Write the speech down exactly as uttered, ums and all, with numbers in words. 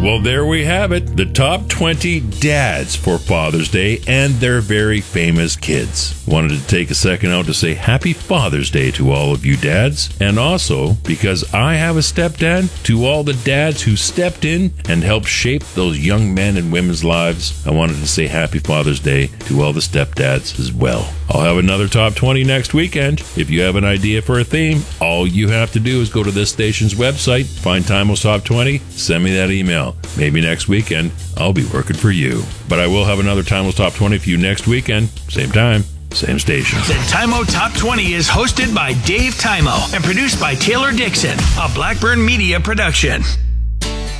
Well, there we have it. The top twenty dads for Father's Day and their very famous kids. Wanted to take a second out to say Happy Father's Day to all of you dads. And also, because I have a stepdad, to all the dads who stepped in and helped shape those young men and women's lives, I wanted to say Happy Father's Day to all the stepdads as well. I'll have another top twenty next weekend. If you have an idea for a theme, all you have to do is go to this station's website, find Timeless Top twenty, send me that email. Maybe next weekend, I'll be working for you. But I will have another Timeless Top twenty for you next weekend. Same time, same station. The Timo Top twenty is hosted by Dave Timo and produced by Taylor Dixon, a Blackburn Media production.